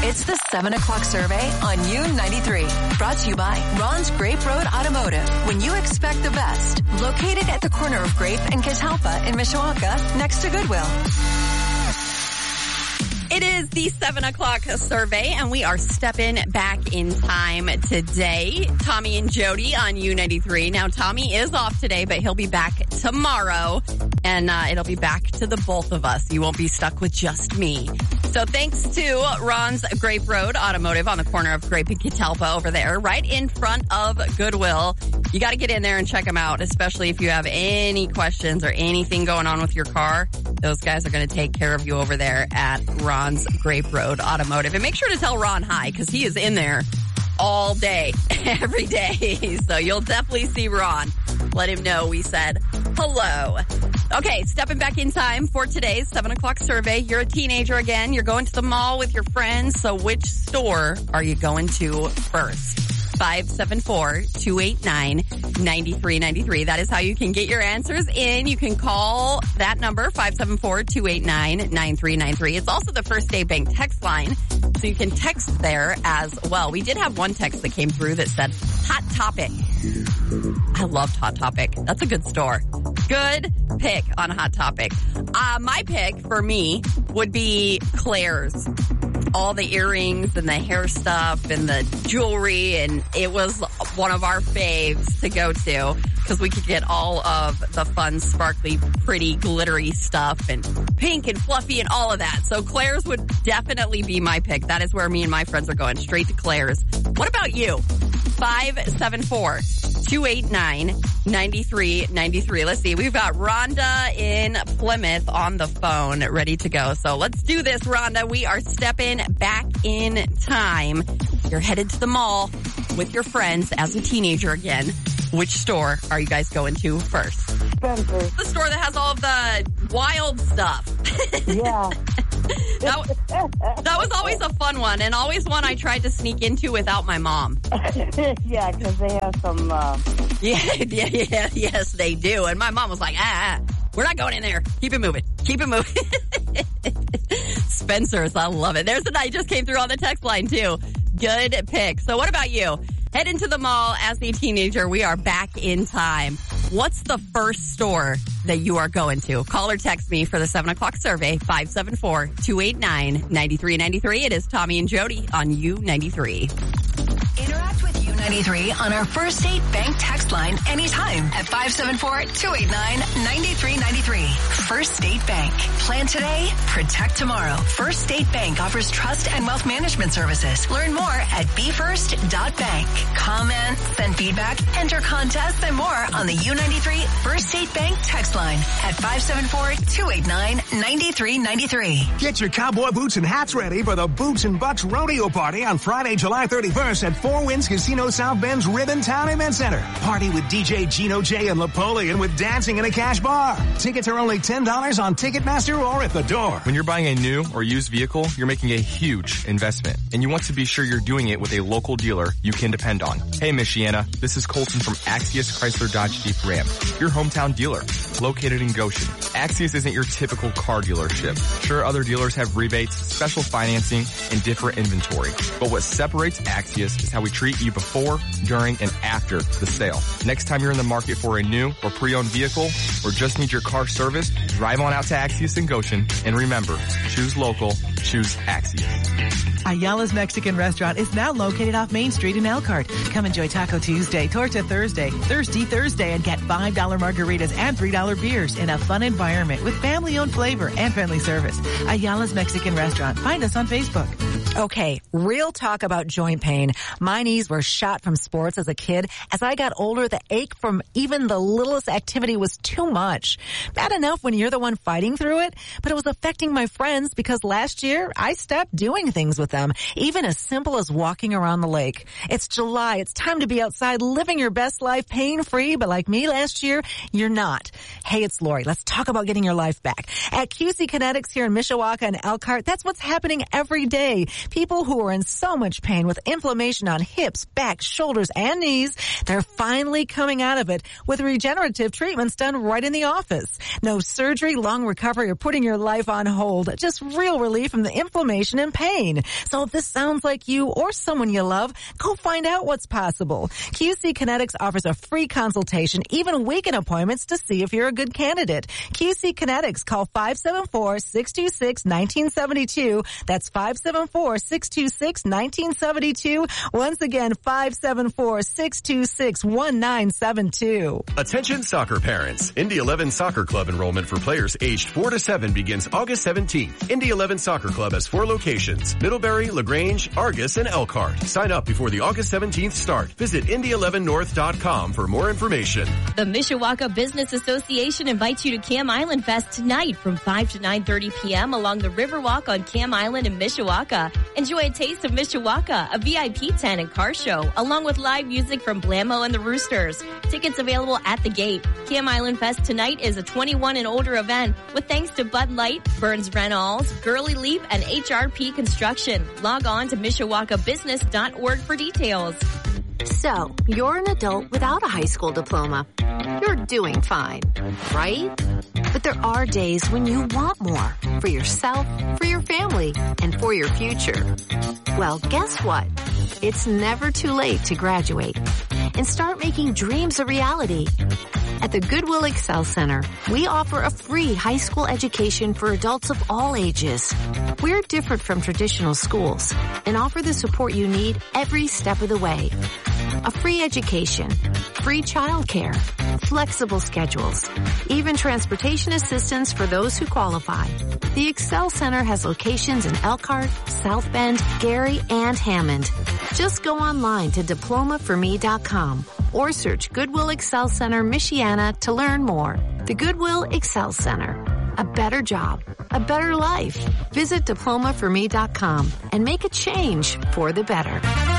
It's the 7 o'clock survey on U93. Brought to you by Ron's Grape Road Automotive. When you expect the best. Located at the corner of Grape and Catalpa in Mishawaka, next to Goodwill. It is the 7 o'clock survey, and we are stepping back in time today. Tommy and Jody on U93. Now, Tommy is off today, but he'll be back tomorrow, and it'll be back to the both of us. You won't be stuck with just me. So thanks to Ron's Grape Road Automotive on the corner of Grape and Catalpa over there, right in front of Goodwill. You got to get in there and check them out, especially if you have any questions or anything going on with your car. Those guys are going to take care of you over there at Ron's Grape Road Automotive. And make sure to tell Ron hi, because he is in there all day, every day. So you'll definitely see Ron. Let him know we said hello. Okay, stepping back in time for today's 7 o'clock survey. You're a teenager again. You're going to the mall with your friends. So which store are you going to first? 574-289-9393. That is how you can get your answers in. You can call that number, 574-289-9393. It's also the First State Bank text line, so you can text there as well. We did have one text that came through that said, Hot Topic. I loved Hot Topic. That's a good store. Good pick on Hot Topic. My pick for me would be Claire's. All the earrings and the hair stuff and the jewelry, and it was one of our faves to go to because we could get all of the fun, sparkly, pretty, glittery stuff and pink and fluffy and all of that. So Claire's would definitely be my pick. That is where me and my friends are going, straight to Claire's. What about you? 574-289-9393. Let's see. We've got Rhonda in Plymouth on the phone ready to go. So let's do this, Rhonda. We are stepping back in time. You're headed to the mall with your friends as a teenager again. Which store are you guys going to first? Spencer's. The store that has all of the wild stuff. Yeah. That was always a fun one, and always one I tried to sneak into without my mom. Yeah, because they have some... Yes, they do. And my mom was like, we're not going in there. Keep it moving. Spencer's, I love it. There's a night just came through on the text line, too. Good pick. So what about you? Head into the mall as a teenager. We are back in time. What's the first store that you are going to? Call or text me for the 7 o'clock survey, 574-289-9393. It is Tommy and Jody on U93. Interact with U93 on our First State Bank text line anytime at 574-289-9393. First State Bank. Plan today, protect tomorrow. First State Bank offers trust and wealth management services. Learn more at befirst.bank. Comment, send feedback, enter contests, and more on the U93 First State Bank text line at 574-289-9393. Get your cowboy boots and hats ready for the Boots and Bucks Rodeo Party on Friday, July 31st at Four Winds Casino South Bend's Ribbon Town Event Center. Party with DJ Gino J and Napoleon with dancing and a cash bar. Tickets are only $10 on Ticketmaster or at the door. When you're buying a new or used vehicle, you're making a huge investment, and you want to be sure you're doing it with a local dealer you can depend on. Hey, Michiana, this is Colton from Axius Chrysler Dodge Jeep Ram, your hometown dealer, located in Goshen. Axius isn't your typical car dealership. Sure, other dealers have rebates, special financing, and different inventory, but what separates Axius is how we treat you before, during, and after the sale. Next time you're in the market for a new or pre-owned vehicle or just need your car serviced, drive on out to Axius in Goshen, and remember, choose local, choose Axius. Ayala's Mexican Restaurant is now located off Main Street in Elkhart. Come enjoy Taco Tuesday, Torta Thursday, Thirsty Thursday, and get $5 margaritas and $3 beers in a fun environment with family-owned flavor and friendly service. Ayala's Mexican Restaurant. Find us on Facebook. Okay, real talk about joint pain. My knees were shot from sports as a kid. As I got older, the ache from even the littlest activity was too much. Bad enough when you're the one fighting through it, but it was affecting my friends because last year I stopped doing things with them, even as simple as walking around the lake. It's July. It's time to be outside living your best life pain-free, but like me last year, you're not. Hey, it's Lori. Let's talk about getting your life back. At QC Kinetics here in Mishawaka and Elkhart, that's what's happening every day. People who are in so much pain with inflammation on hips, back, shoulders, and knees, they're finally coming out of it with regenerative treatments done right in the office. No surgery, long recovery, or putting your life on hold. Just real relief from the inflammation and pain. So if this sounds like you or someone you love, go find out what's possible. QC Kinetics offers a free consultation, even weekend appointments to see if you're a good candidate. QC Kinetics, call 574-626-1972. That's 574-626-1972. Once again, 574-626-1972. Attention soccer parents. Indy 11 Soccer Club enrollment for players aged 4 to 7 begins August 17th. Indy 11 Soccer Club has 4 locations: Middlebury, LaGrange, Argus, and Elkhart. Sign up before the August 17th start. Visit Indy11North.com for more information. The Mishawaka Business Association invites you to Cam Island Fest tonight from 5 to 9:30 p.m. along the Riverwalk on Cam Island in Mishawaka. Enjoy a taste of Mishawaka, a VIP tent and car show, along with live music from Blammo and the Roosters. Tickets available at the gate. Cam Island Fest tonight is a 21 and older event with thanks to Bud Light, Burns Reynolds, Gurley Leap, and HRP Construction. Log on to MishawakaBusiness.org for details. So, you're an adult without a high school diploma. You're doing fine, right? But there are days when you want more for yourself, for your family, and for your future. Well, guess what? It's never too late to graduate and start making dreams a reality. At the Goodwill Excel Center, we offer a free high school education for adults of all ages. We're different from traditional schools and offer the support you need every step of the way. A free education, free childcare, flexible schedules, even transportation assistance for those who qualify. The Excel Center has locations in Elkhart, South Bend, Gary, and Hammond. Just go online to diplomaforme.com or search Goodwill Excel Center, Michiana to learn more. The Goodwill Excel Center. A better job, a better life. Visit diplomaforme.com and make a change for the better.